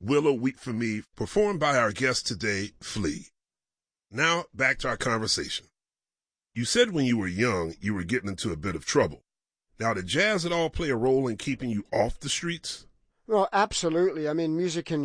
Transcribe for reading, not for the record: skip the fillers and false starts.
Willow Weep for Me, performed by our guest today, Flea. Now, back to our conversation. You said when you were young, you were getting into a bit of trouble. Now, did jazz at all play a role in keeping you off the streets? Well, absolutely. I mean, music in